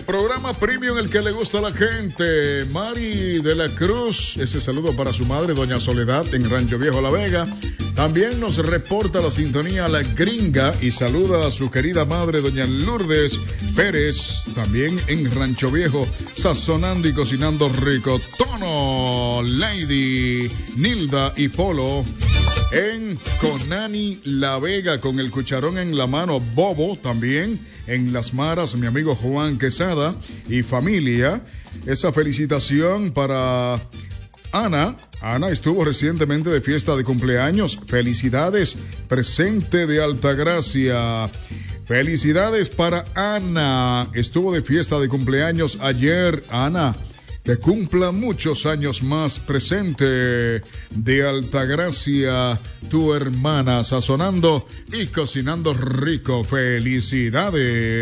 programa premium, el que le gusta a la gente. Mari de la Cruz, ese saludo para su madre, doña Soledad, en Rancho Viejo, La Vega. También nos reporta la sintonía La Gringa y saluda a su querida madre, doña Lourdes Pérez, también en Rancho Viejo, sazonando y cocinando rico. Tono, Lady, Nilda y Polo. En Conani, La Vega, con el cucharón en la mano, Bobo, también en Las Maras, mi amigo Juan Quesada y familia. Esa felicitación para Ana. Ana estuvo recientemente de fiesta de cumpleaños. Felicidades, presente de Altagracia. Felicidades para Ana. Estuvo de fiesta de cumpleaños ayer. Ana, que cumpla muchos años más, presente de Altagracia, tu hermana, sazonando y cocinando rico. Felicidades.